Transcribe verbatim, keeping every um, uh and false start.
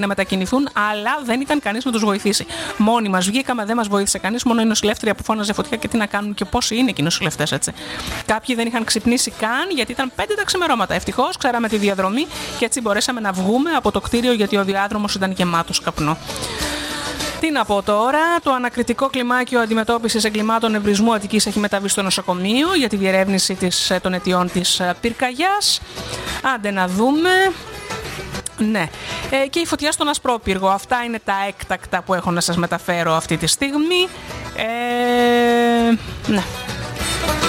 να μετακινηθούν, αλλά δεν ήταν κανείς να τους βοηθήσει. Μόνοι μας βγήκαμε, δεν μας βοήθησε κανείς, μόνο η νοσηλεύτρια που φώναζε φωτιά και τι να κάνουν και πόσοι είναι και οι νοσηλευτές, έτσι. Κάποιοι δεν είχαν ξυπνήσει καν γιατί ήταν πέντε τα ξημερώματα. Ευτυχώς ξέραμε τη διαδρομή και έτσι μπορέσαμε να βγούμε από το κτίριο γιατί ο διάδρομος ήταν γεμάτος καπνό. Τι να πω τώρα, το ανακριτικό κλιμάκιο αντιμετώπισης εγκλημάτων ευρισμού Αττικής έχει μεταβεί στο νοσοκομείο για τη διερεύνηση της, των αιτιών της πυρκαγιάς. Άντε να δούμε. Ναι. Ε, και η φωτιά στον Ασπρόπυργο. Αυτά είναι τα έκτακτα που έχω να σας μεταφέρω αυτή τη στιγμή. Ε, ναι.